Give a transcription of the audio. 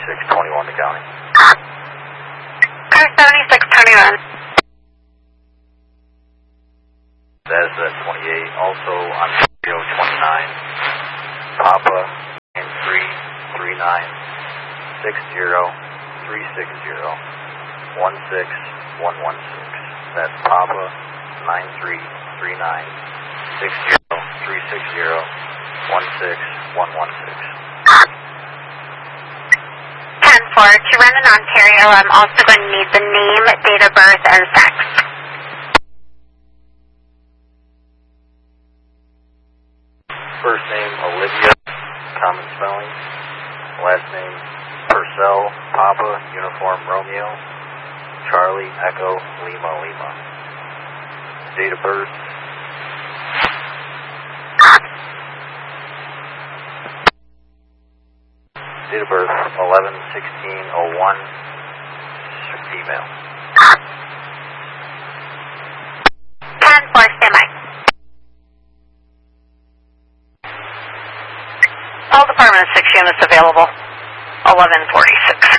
7621 to county. Car 7621. That's 28. Also on radio 29. Papa 93396036016116. That's Papa 93396036016116. 10-4, to run in Ontario, I'm also going to need the name, date of birth, and sex. First name, Olivia, common spelling. Last name, Purcell, Papa, Uniform Romeo, Charlie, Echo, Lima, Lima. Date of birth. Date of birth, 11/16/01, female. 10-4, stand by. All Department of 6 units available, 1146.